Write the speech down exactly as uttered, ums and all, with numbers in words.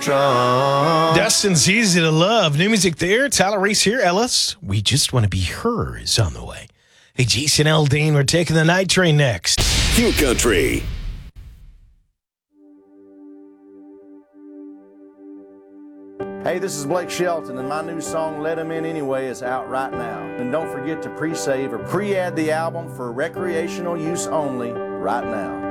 Trump. Dustin's Easy to Love. New music there. Tyler Reese here. Ellis, We Just Want to Be Hers on the way. Hey, Jason Aldean, we're taking the night train next. King Country. Hey, this is Blake Shelton, and my new song, Let 'Em In Anyway, is out right now. And don't forget to pre-save or pre-add the album for recreational use only right now.